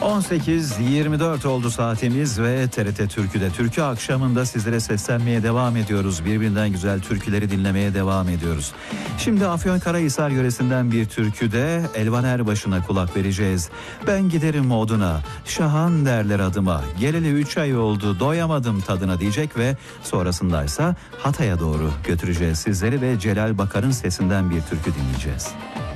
18.24 oldu saatimiz ve TRT Türkü'de Türkü akşamında sizlere seslenmeye devam ediyoruz. Birbirinden güzel türküleri dinlemeye devam ediyoruz. Şimdi Afyonkarahisar yöresinden bir türküde Elvan Erbaşı'na kulak vereceğiz. Ben giderim oduna, şahan derler adıma, geleli 3 ay oldu doyamadım tadına diyecek ve sonrasındaysa Hatay'a doğru götüreceğiz sizleri ve Celal Bakar'ın sesinden bir türkü dinleyeceğiz.